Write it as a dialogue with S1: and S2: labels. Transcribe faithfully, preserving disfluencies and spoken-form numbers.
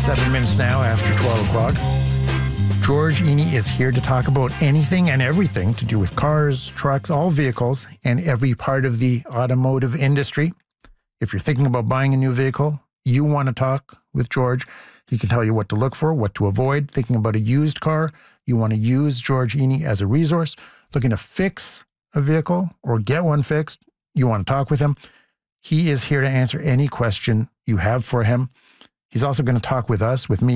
S1: Seven minutes now after twelve o'clock. George Iny is here to talk about anything and everything to do with cars, trucks, all vehicles, and every part of the automotive industry. If you're thinking about buying a new vehicle, you want to talk with George. He can tell you what to look for, what to avoid. Thinking about a used car, you want to use George Iny as a resource. Looking to fix a vehicle or get one fixed, you want to talk with him. He is here to answer any question you have for him. He's also going to talk with us, with me,